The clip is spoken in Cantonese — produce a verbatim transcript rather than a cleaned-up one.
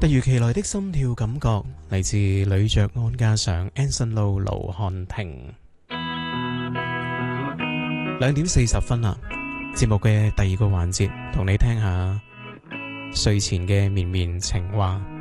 突如其來的心跳感覺，嚟自呂爵安加上 Anson Lo 盧瀚霆。兩點四十分啦，節目嘅第二個環節，同你聽下睡前嘅綿綿情話。